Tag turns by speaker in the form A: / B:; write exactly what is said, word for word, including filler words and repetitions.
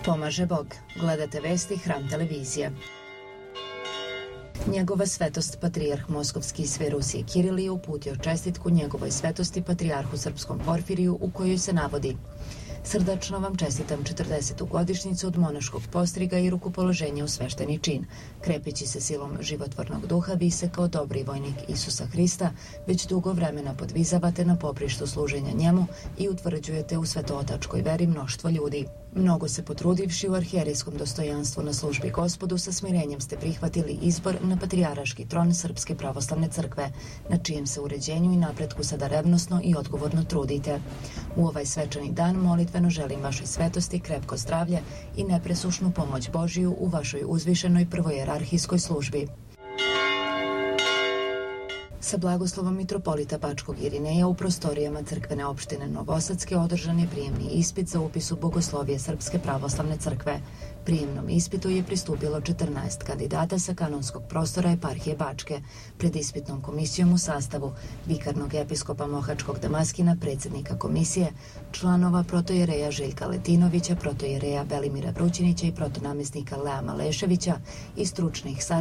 A: Pomaže Bog. Gledate vesti Hram televizije. Njegova svetost patrijarh Moskovski i sve Rusije Kiril je uputio čestitku njegovoj svetosti patrijarhu srpskom Porfiriju u kojoj se navodi: srdačno vam čestitam četrdesetu godišnjicu od monaškog postriga i rukopoloženja u svešteni čin. Krepeći se silom životvornog duha, vi se kao dobri vojnik Isusa Hrista već dugo vremena podvizavate na poprištu služenja njemu i utvrđujete u svetootačkoj veri mnoštvo ljudi. Mnogo se potrudivši u arhijerijskom dostojanstvu na službi Gospodu, sa smirenjem ste prihvatili izbor na patrijaraški tron Srpske pravoslavne crkve, na čijem se uređenju i napretku sada revnosno i odgovorno trudite. U ovaj svečani dan molitveno želim vašoj svetosti krepko zdravlje i nepresušnu pomoć Božiju u vašoj uzvišenoj prvojerarhijskoj službi. Sa blagoslovom mitropolita Bačkog Irineja u prostorijama crkvene opštine Novosadske održan je prijemni ispit za upis u bogoslovije Srpske pravoslavne crkve. Prijemnom ispitu je pristupilo četrnaest kandidata sa kanonskog prostora eparhije Bačke, pred ispitnom komisijom u sastavu vikarnog episkopa Mohačkog Damaskina, predsjednika komisije, članova protojereja Željka Letinovića, protojereja Belimira Vrućinića i protonamjesnika Lea Maleševića i stručnih saradnika